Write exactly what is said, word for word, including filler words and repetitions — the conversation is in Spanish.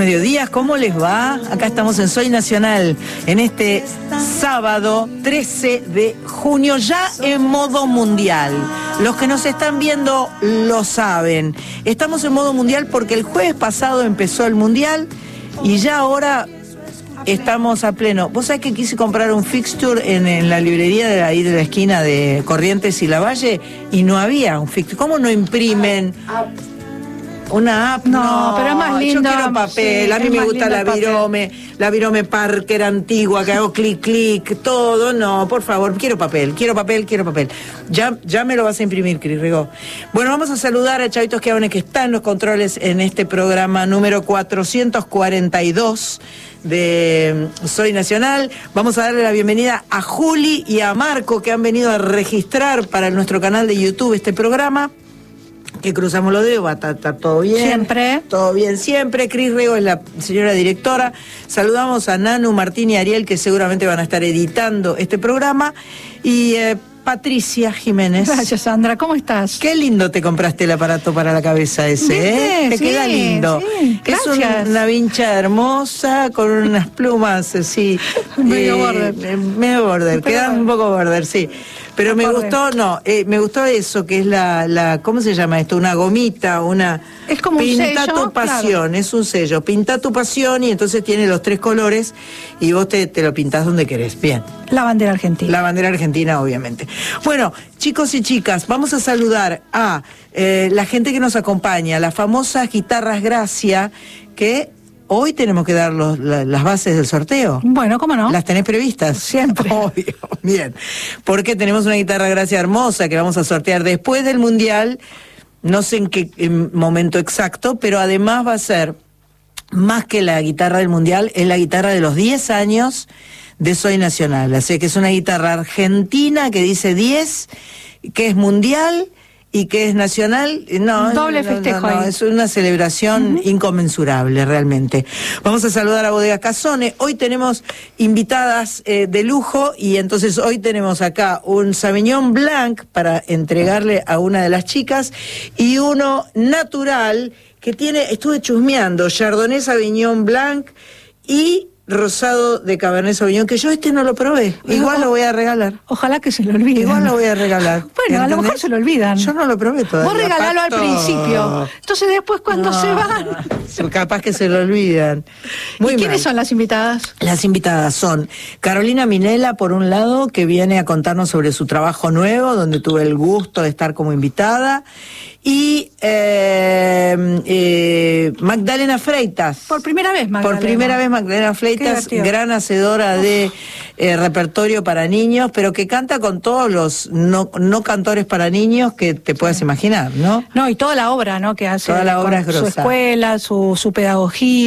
mediodías, ¿cómo les va? Acá estamos en Soy Nacional, en este sábado trece de junio, ya en modo mundial. Los que nos están viendo lo saben. Estamos en modo mundial porque el jueves pasado empezó el mundial y ya ahora estamos a pleno. Vos sabés que quise comprar un fixture en, en la librería de ahí de la esquina de Corrientes y Lavalle y no había un fixture. ¿Cómo no imprimen una app? No, no, pero es más lindo. Yo quiero papel, sí, a mí me gusta la Virome, la Virome Parker antigua, que hago clic, clic, todo. No, por favor, quiero papel, quiero papel, quiero papel. Ya, ya me lo vas a imprimir, Cris Rigó. Bueno, vamos a saludar a Chavitos Schiavone, que está en los controles en este programa número cuatrocientos cuarenta y dos de Soy Nacional. Vamos a darle la bienvenida a Juli y a Marco, que han venido a registrar para nuestro canal de YouTube este programa. Que cruzamos los dedos, va a estar todo bien. Siempre. Todo bien, siempre. Cris Rego es la señora directora. Saludamos a Nanu, Martín y Ariel, que seguramente van a estar editando este programa. Y eh, Patricia Jiménez. Gracias, Sandra. ¿Cómo estás? Qué lindo te compraste el aparato para la cabeza ese, ¿eh? Te sí, queda lindo. Sí, es un, una vincha hermosa con unas plumas así. medio eh, border. Eh, medio border, quedan un poco border, sí. Pero me gustó, no, eh, me gustó eso, que es la, la, ¿cómo se llama esto? Una gomita, una... Es como un Pinta sello, tu pasión, claro. Es un sello. Pinta tu pasión y entonces tiene los tres colores y vos te, te lo pintás donde querés. Bien. La bandera argentina. La bandera argentina, obviamente. Bueno, chicos y chicas, vamos a saludar a eh, la gente que nos acompaña, las famosas guitarras Gracia, que... Hoy tenemos que dar los, la, las bases del sorteo. Bueno, ¿cómo no? ¿Las tenés previstas? Siempre. Obvio, bien. Porque tenemos una guitarra Gracia hermosa que vamos a sortear después del Mundial, no sé en qué en momento exacto, pero además va a ser, más que la guitarra del Mundial, es la guitarra de los diez años de Soy Nacional. Así que es una guitarra argentina que dice diez, que es mundial... y que es nacional, no, doble no, festejo no, no, ahí. Es una celebración uh-huh. inconmensurable realmente. Vamos a saludar a Bodega Casone. Hoy tenemos invitadas eh, de lujo y entonces hoy tenemos acá un Sauvignon Blanc para entregarle a una de las chicas y uno natural que tiene, estuve chusmeando, Chardonnay Sauvignon Blanc y rosado de Cabernet Sauvignon, que yo este no lo probé. Igual lo voy a regalar. Ojalá que se lo olviden. Igual lo voy a regalar. Bueno, ¿entendés? a lo mejor se lo olvidan. Yo no lo probé todavía. Vos regalalo Pato. Al principio. Entonces después cuando no, se van... capaz que se lo olvidan. Muy ¿Y quiénes mal. son las invitadas? Las invitadas son Carolina Minella, por un lado, que viene a contarnos sobre su trabajo nuevo, donde tuve el gusto de estar como invitada. Y eh, eh, Magdalena Freitas. Por primera vez, Magdalena. Por primera vez Magdalena Freitas, gran hacedora Uf. de eh, repertorio para niños, pero que canta con todos los no, no cantores para niños que te puedas sí. imaginar, ¿no? No, y toda la obra, ¿no? Que hace. Toda la obra es su grosa. escuela, su, su pedagogía.